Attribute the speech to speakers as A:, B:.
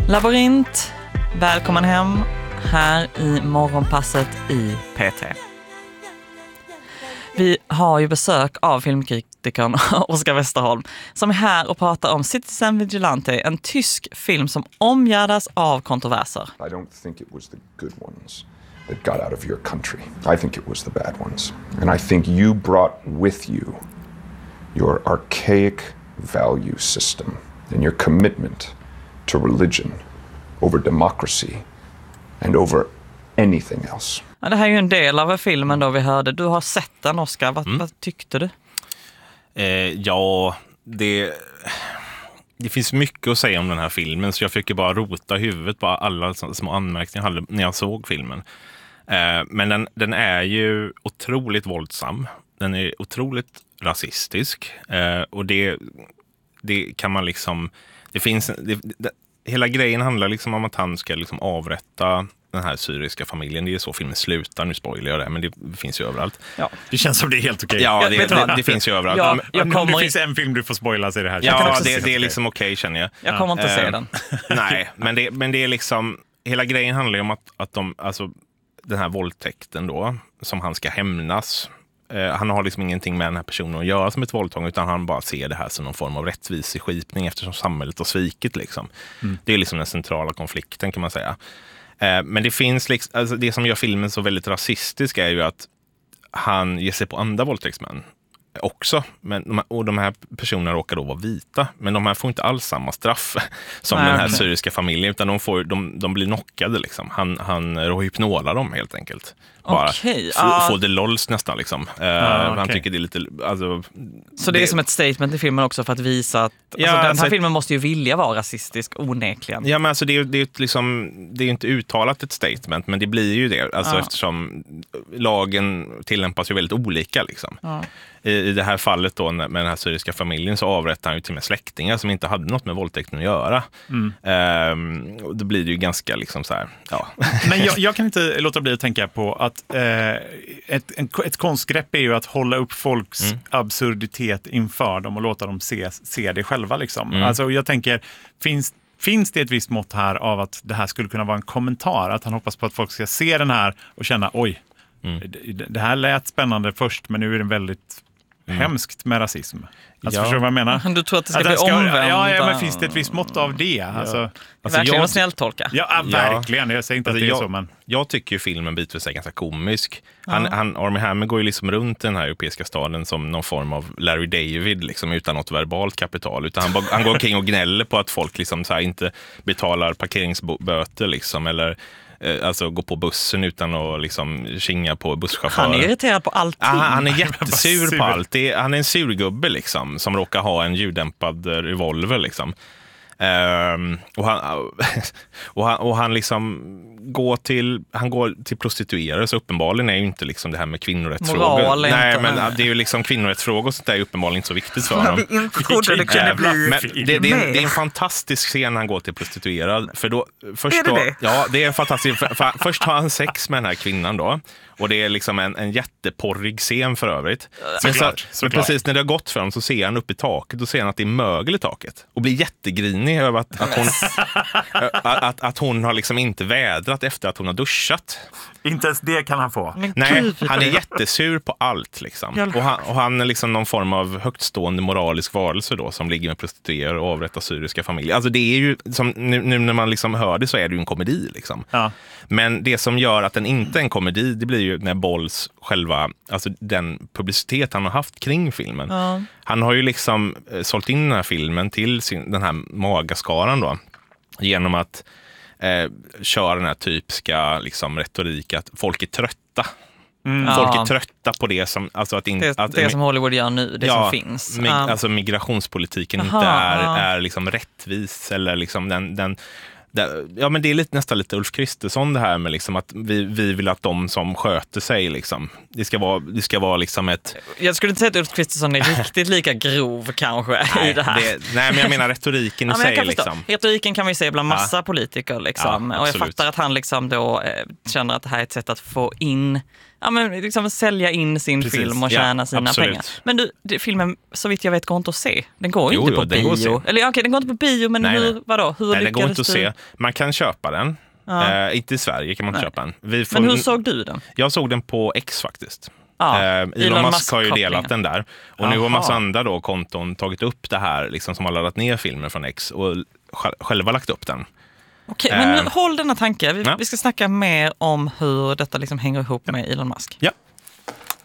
A: Labyrint, välkommen hem här i morgonpasset i P3. Vi har ju besök av filmkritikern Oskar Westerholm som är här och pratar om Citizen Vigilante, en tysk film som omgärdas av kontroverser.
B: I don't think it was the good ones that got out of your country. I think it was the bad ones. And I think you brought with you your archaic value system and your commitment to religion over democracy and over anything else.
A: Ja, det här är ju en del av filmen då vi hörde. Du har sett den, Oskar. Vad tyckte du?
C: Ja, det finns mycket att säga om den här filmen, så jag fick bara rota huvudet på alla små anmärkningar jag hade när jag såg filmen. Men den är ju otroligt våldsam. Den är otroligt rasistisk. Och det kan man liksom... hela grejen handlar liksom om att han ska liksom avrätta den här syriska familjen. Det är så filmen slutar. Nu spoilar jag det, men det finns ju överallt.
D: Ja. Det känns som det är helt okej.
C: Ja, det finns ju överallt.
D: Det finns en film du får spoila sig i det här.
C: Ja, det är liksom okej, känner jag.
A: Jag kommer inte se den.
C: Nej, men det är liksom... Hela grejen handlar ju om att den här våldtäkten då, som han ska hämnas. Han har liksom ingenting med den här personen att göra som ett våldtång, utan han bara ser det här som någon form av rättviseskipning eftersom samhället har svikit liksom. Det är liksom den centrala konflikten, kan man säga. Men det finns liksom, alltså det som gör filmen så väldigt rasistisk är ju att han ger sig på andra våldtäktsmän också, och de här personerna råkar då vara vita, men de här får inte alls samma straff som den här syriska familjen, utan de blir knockade liksom. Han hypnolar dem helt enkelt. Bara få det lolls nästan liksom. Han tycker det är lite... Alltså,
A: så det är som ett statement i filmen också för att visa att den här filmen måste ju vilja vara rasistisk, onekligen.
C: Ja, men alltså det är inte uttalat ett statement, men det blir ju det. Alltså eftersom lagen tillämpas ju väldigt olika liksom. I det här fallet då med den här syriska familjen så avrättar han ju till med släktingar som inte hade något med våldtäkten att göra. Då blir det ju ganska liksom så här, ja.
D: Men jag kan inte låta bli att tänka på att ett konstgrepp är ju att hålla upp folks absurditet inför dem och låta dem se det själva liksom. Alltså jag tänker, finns det ett visst mått här av att det här skulle kunna vara en kommentar, att han hoppas på att folk ska se den här och känna, oj, det här lät spännande först, men nu är det väldigt hemskt med rasism. Alltså förstår du vad jag menar?
A: Du tror att det ska bli omvänt?
D: Ja, men finns det ett visst mått av det? Alltså
A: verkligen att snälltolka.
D: Ja, verkligen. Jag säger inte att det är så, men...
C: Jag tycker ju filmen bitvis är ganska komisk. Armie Hammer går ju liksom runt den här europeiska staden som någon form av Larry David liksom, utan något verbalt kapital. Utan han går omkring och gnäller på att folk liksom så här inte betalar parkeringsböter liksom, eller alltså gå på bussen utan att liksom kinga på busschauffören.
A: Han är irriterad på allting.
C: Han är jättesur på allt. Han är en surgubbe liksom, som råkar ha en ljuddämpad revolver liksom. Och han liksom går till prostituerade, så uppenbarligen är ju inte liksom det här med kvinnorättsfrågor. Nej, men det är ju liksom kvinnorättsfrågor och sånt där är uppenbarligen inte så viktigt för honom. Det är en fantastisk scen när han går till prostituerad, för då ja, det är en fantastisk, för först har han sex med den här kvinnan då, och det är liksom en jätteporrig scen för övrigt. Men precis när det har gått för honom så ser han upp i taket och ser han att det är mögel i taket och blir jättegrinig över att hon har liksom inte vädrat efter att hon har duschat.
D: Inte ens det kan han få.
C: Nej, han är jättesur på allt liksom. Och han är liksom någon form av högtstående moralisk varelse då, som ligger med prostituerade och avrättar syriska familjer. Alltså det är ju, som nu när man liksom hör det, så är det ju en komedi liksom. Ja. Men det som gör att den inte är en komedi, det blir ju när Bolls själva, alltså den publicitet han har haft kring filmen. Ja. Han har ju liksom sålt in den här filmen till den här magaskaran då, genom att köra den här typiska liksom retorik att folk är trötta. Folk är trötta på det som... Alltså att
A: det som Hollywood gör nu, det som finns.
C: Alltså migrationspolitiken inte är liksom rättvis, eller liksom men det är nästan lite Ulf Kristersson det här med liksom att vi vill att de som sköter sig liksom, det ska vara liksom ett...
A: Jag skulle inte säga att Ulf Kristersson är riktigt lika grov kanske i det här.
C: Nej, men jag menar retoriken i sig liksom.
A: Retoriken kan vi se bland massa politiker liksom. Och jag fattar att han liksom då känner att det här är ett sätt att få in Ja, men liksom sälja in sin
C: Precis.
A: film och tjäna sina
C: absolut.
A: pengar. Men du, filmen, så vitt jag vet, går inte att se. Den går
C: Jo,
A: inte på
C: den går att
A: bio.
C: se.
A: Eller okej, den går inte på bio, men
C: Nej,
A: hur,
C: nej.
A: vadå? Hur
C: Nej, den går
A: lyckades
C: inte att
A: du?
C: se. Man kan köpa den. Inte i Sverige kan man inte köpa den.
A: Men hur såg du den?
C: Jag såg den på X faktiskt.
A: Ja,
C: Elon Musk har ju
A: Musk-kopplingen.
C: delat den där. Och nu har
A: Aha.
C: massa andra då konton tagit upp det här, liksom, som har laddat ner filmer från X och själva lagt upp den.
A: Okej, men nu, håll denna tanke.
C: Ja.
A: Vi ska snacka mer om hur detta liksom hänger ihop med Elon Musk.
C: Ja.